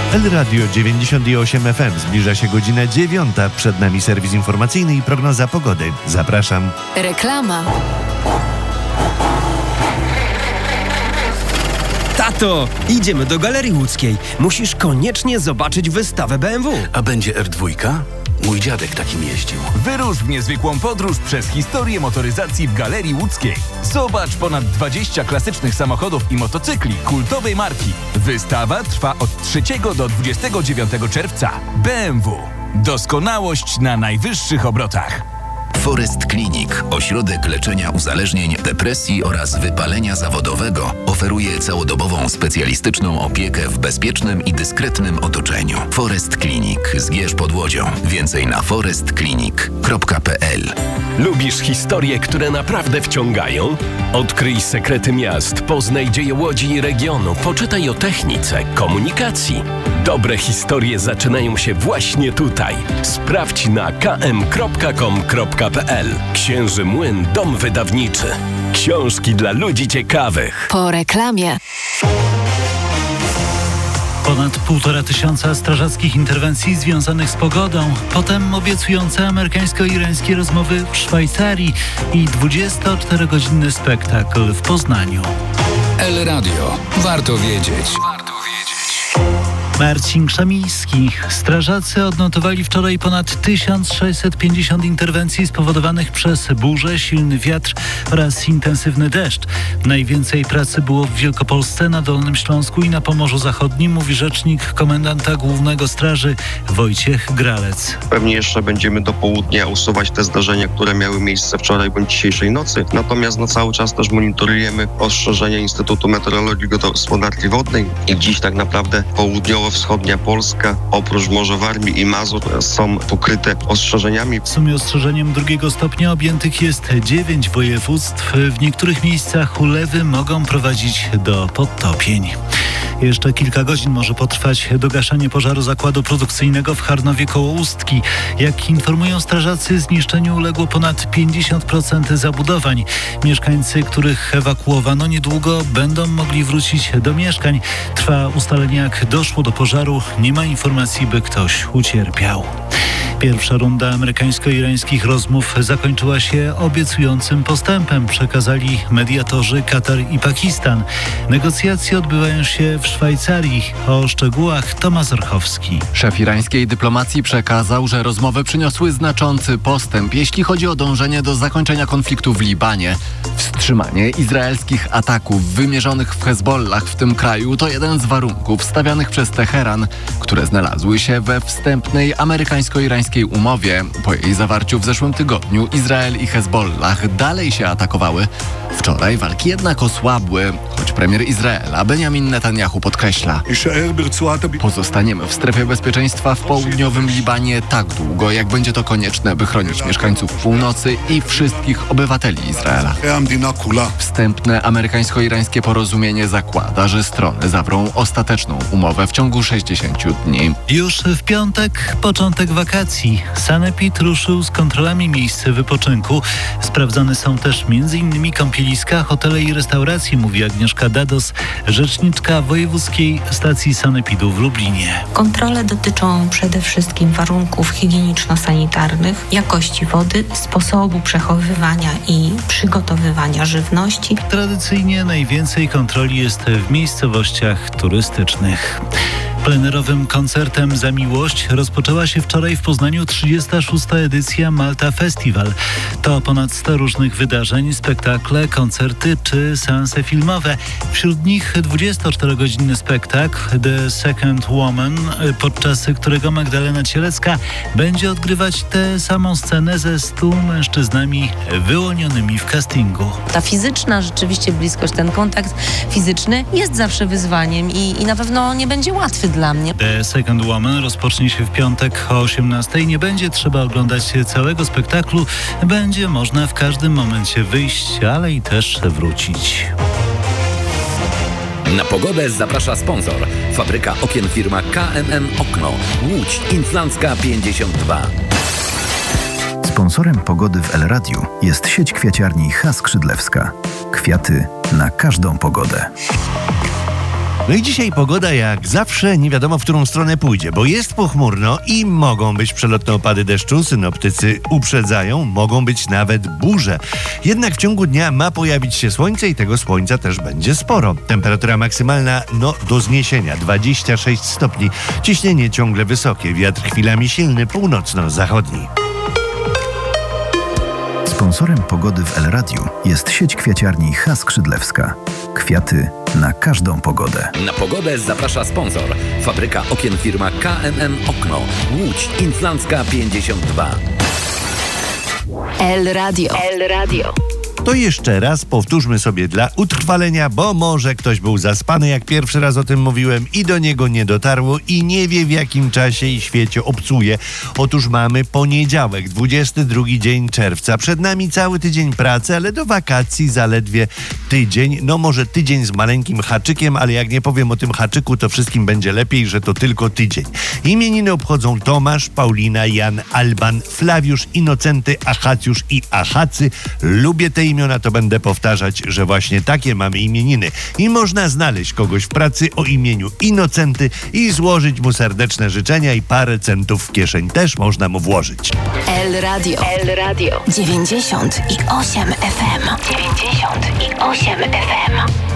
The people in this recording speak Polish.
El Radio 98 FM. Zbliża się godzina 9. Przed nami serwis informacyjny i prognoza pogody. Zapraszam. Reklama. Tato, idziemy do Galerii Łódzkiej. Musisz koniecznie zobaczyć wystawę BMW. A będzie R2? Mój dziadek takim jeździł. Wyrusz w niezwykłą podróż przez historię motoryzacji w Galerii Łódzkiej. Zobacz ponad 20 klasycznych samochodów i motocykli kultowej marki. Wystawa trwa od 3 do 29 czerwca. BMW. Doskonałość na najwyższych obrotach. Forest Clinic, ośrodek leczenia uzależnień, depresji oraz wypalenia zawodowego, oferuje całodobową specjalistyczną opiekę w bezpiecznym i dyskretnym otoczeniu. Forest Clinic, Zgierz pod Łodzią. Więcej na forestclinic.pl. Lubisz historie, które naprawdę wciągają? Odkryj sekrety miast, poznaj dzieje Łodzi i regionu, poczytaj o technice, komunikacji. Dobre historie zaczynają się właśnie tutaj. Sprawdź na km.com.pl. Księży Młyn, dom wydawniczy. Książki dla ludzi ciekawych. Po reklamie. Ponad 1500 strażackich interwencji związanych z pogodą, potem obiecujące amerykańsko-irańskie rozmowy w Szwajcarii i 24-godzinny spektakl w Poznaniu. El Radio. Warto wiedzieć. Marcin Krzemiński. Strażacy odnotowali wczoraj ponad 1650 interwencji spowodowanych przez burzę, silny wiatr oraz intensywny deszcz. Najwięcej pracy było w Wielkopolsce, na Dolnym Śląsku i na Pomorzu Zachodnim, mówi rzecznik komendanta głównego straży Wojciech Gralec. Pewnie jeszcze będziemy do południa usuwać te zdarzenia, które miały miejsce wczoraj bądź dzisiejszej nocy. Natomiast cały czas też monitorujemy ostrzeżenia Instytutu Meteorologii i Gospodarki Wodnej i dziś tak naprawdę południowo-wschodnia Polska, oprócz Morza Warmii i Mazur, są pokryte ostrzeżeniami. W sumie ostrzeżeniem 2 stopnia objętych jest 9 województw. W niektórych miejscach ulewy mogą prowadzić do podtopień. Jeszcze kilka godzin może potrwać dogaszanie pożaru zakładu produkcyjnego w Charnowie koło Ustki. Jak informują strażacy, zniszczeniu uległo ponad 50% zabudowań. Mieszkańcy, których ewakuowano, niedługo będą mogli wrócić do mieszkań. Trwa ustalenie, jak doszło do pożaru. Nie ma informacji, by ktoś ucierpiał. Pierwsza runda amerykańsko-irańskich rozmów zakończyła się obiecującym postępem, przekazali mediatorzy Katar i Pakistan. Negocjacje odbywają się w Szwajcarii. O szczegółach Tomasz Orchowski. Szef irańskiej dyplomacji przekazał, że rozmowy przyniosły znaczący postęp, jeśli chodzi o dążenie do zakończenia konfliktu w Libanie. Wstrzymanie izraelskich ataków wymierzonych w Hezbollah w tym kraju to jeden z warunków stawianych przez Teheran, które znalazły się we wstępnej amerykańsko-irańskiej umowie. Po jej zawarciu w zeszłym tygodniu Izrael i Hezbollah dalej się atakowały. Wczoraj walki jednak osłabły, choć premier Izraela Benjamin Netanyahu podkreśla: pozostaniemy w strefie bezpieczeństwa w południowym Libanie tak długo, jak będzie to konieczne, by chronić mieszkańców północy i wszystkich obywateli Izraela. Wstępne amerykańsko-irańskie porozumienie zakłada, że strony zawrą ostateczną umowę w ciągu 60 dni. Już w piątek początek wakacji. Sanepid ruszył z kontrolami miejsc wypoczynku. Sprawdzane są też m.in. kąpieliska, hotele i restauracje, mówi Agnieszka Dados, rzeczniczka Wojewódzkiej Stacji Sanepidu w Lublinie. Kontrole dotyczą przede wszystkim warunków higieniczno-sanitarnych, jakości wody, sposobu przechowywania i przygotowywania żywności. Tradycyjnie najwięcej kontroli jest w miejscowościach turystycznych. Plenerowym koncertem Za Miłość rozpoczęła się wczoraj w Poznaniu 36. edycja Malta Festival. To ponad 100 różnych wydarzeń, spektakle, koncerty czy seanse filmowe. Wśród nich 24-godzinny spektakl The Second Woman, podczas którego Magdalena Cielecka będzie odgrywać tę samą scenę ze 100 mężczyznami wyłonionymi w castingu. Ta fizyczna rzeczywiście bliskość, ten kontakt fizyczny jest zawsze wyzwaniem i na pewno nie będzie łatwy dla mnie. The Second Woman rozpocznie się w piątek o 18:00. Nie będzie trzeba oglądać całego spektaklu. Będzie można w każdym momencie wyjść, ale i też wrócić. Na pogodę zaprasza sponsor. Fabryka okien firma KMM Okno. Łódź Inflancka 52. Sponsorem pogody w El Radiu jest sieć kwiaciarni H. Skrzydlewska. Kwiaty na każdą pogodę. No i dzisiaj pogoda jak zawsze nie wiadomo, w którą stronę pójdzie, bo jest pochmurno i mogą być przelotne opady deszczu. Synoptycy uprzedzają, mogą być nawet burze. Jednak w ciągu dnia ma pojawić się słońce i tego słońca też będzie sporo. Temperatura maksymalna do zniesienia 26 stopni. Ciśnienie ciągle wysokie, wiatr chwilami silny, północno-zachodni. Sponsorem pogody w El Radiu jest sieć kwiaciarni H. Skrzydlewska. Kwiaty na każdą pogodę. Na pogodę zaprasza sponsor. Fabryka okien firma KMM Okno. Łódź Inflancka 52. El Radio. El Radio. To jeszcze raz powtórzmy sobie dla utrwalenia, bo może ktoś był zaspany, jak pierwszy raz o tym mówiłem i do niego nie dotarło i nie wie, w jakim czasie i świecie obcuje. Otóż mamy poniedziałek, 22 dzień czerwca. Przed nami cały tydzień pracy, ale do wakacji zaledwie tydzień. No może tydzień z maleńkim haczykiem, ale jak nie powiem o tym haczyku, to wszystkim będzie lepiej, że to tylko tydzień. Imieniny obchodzą Tomasz, Paulina, Jan, Alban, Flawiusz, Inocenty, Achacjusz i Achacy. Lubię te imiona, to będę powtarzać, że właśnie takie mamy imieniny. I można znaleźć kogoś w pracy o imieniu Inocenty i złożyć mu serdeczne życzenia i parę centów w kieszeń też można mu włożyć. El Radio. El Radio. 98 FM. 98 FM.